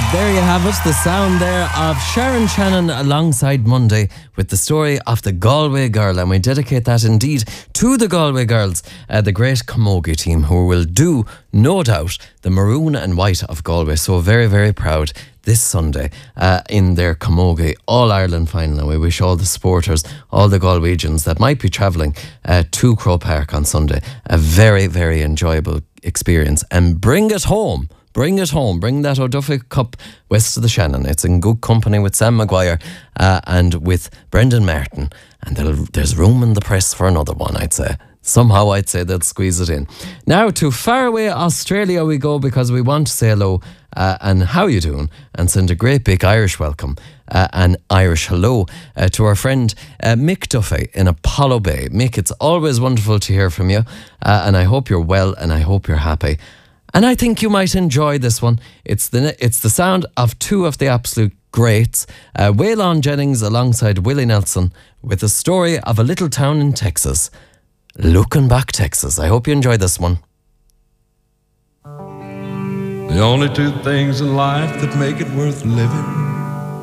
There you have it, the sound there of Sharon Shannon alongside Monday with the story of the Galway girl, and we dedicate that indeed to the Galway girls, the great camogie team, who will do, no doubt, the maroon and white of Galway. So very, very proud this Sunday in their camogie All-Ireland final. And we wish all the supporters, all the Galwegians that might be travelling to Croke Park on Sunday, a very, very enjoyable experience. And bring it home. Bring it home. Bring that O'Duffy Cup west of the Shannon. It's in good company with Sam Maguire and with Brendan Martin. And there's room in the press for another one, I'd say. Somehow I'd say they'll squeeze it in. Now to faraway Australia we go, because we want to say hello and how you doing, and send a great big Irish welcome and Irish hello to our friend Mick Duffy in Apollo Bay. Mick, it's always wonderful to hear from you, and I hope you're well and I hope you're happy. And I think you might enjoy this one. It's the sound of two of the absolute greats, Waylon Jennings alongside Willie Nelson, with the story of a little town in Texas. Looking Back Texas. I hope you enjoy this one. The only two things in life that make it worth living